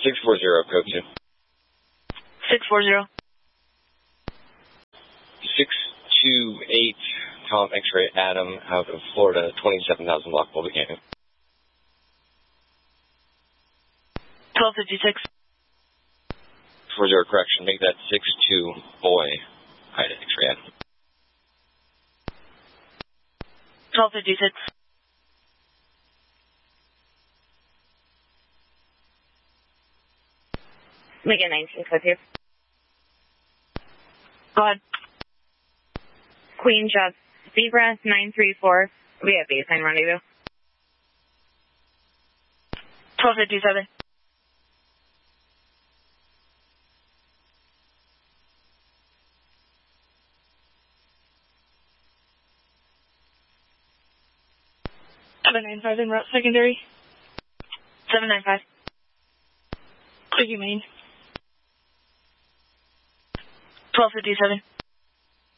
640, code 2. 640. 628, Tom X-ray Adam out of Florida, 27,000 block Boulder Canyon. 1256. 40, correction, make that 62 boy, height X-ray Adam. 1256. Make it 19, code 2. Go ahead. Queen Jeff Zebra 934. We have baseline rendezvous. 1257. $795 en route secondary. 795. Clear you main. 1257.